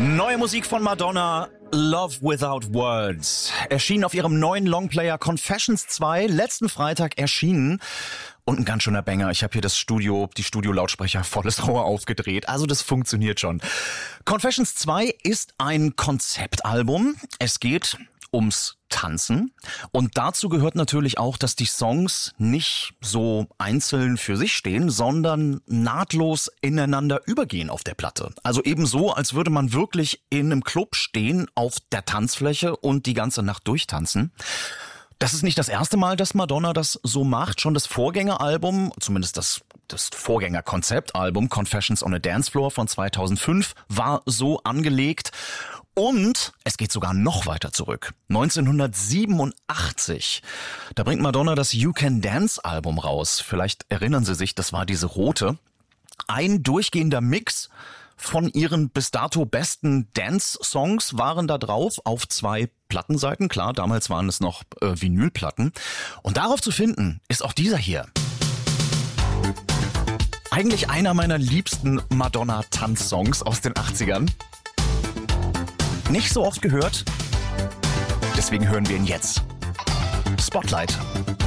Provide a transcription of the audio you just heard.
Neue Musik von Madonna, Love Without Words. Erschien auf ihrem neuen Longplayer Confessions 2, letzten Freitag erschienen. Und ein ganz schöner Banger. Ich habe hier die Studio-Lautsprecher volles Rohr aufgedreht. Also das funktioniert schon. Confessions 2 ist ein Konzeptalbum. Es geht ums Tanzen. Und dazu gehört natürlich auch, dass die Songs nicht so einzeln für sich stehen, sondern nahtlos ineinander übergehen auf der Platte. Also eben so, als würde man wirklich in einem Club stehen, auf der Tanzfläche und die ganze Nacht durchtanzen. Das ist nicht das erste Mal, dass Madonna das so macht. Schon das Vorgängeralbum, zumindest das Vorgänger-Konzeptalbum Confessions on a Dance Floor von 2005 war so angelegt. Und es geht sogar noch weiter zurück. 1987, da bringt Madonna das You Can Dance Album raus. Vielleicht erinnern Sie sich, das war diese rote. Ein durchgehender Mix von ihren bis dato besten Dance-Songs waren da drauf auf 2 Plattenseiten. Klar, damals waren es noch Vinylplatten. Und darauf zu finden ist auch dieser hier. Eigentlich einer meiner liebsten Madonna-Tanzsongs aus den 80ern. Nicht so oft gehört, deswegen hören wir ihn jetzt. Spotlight.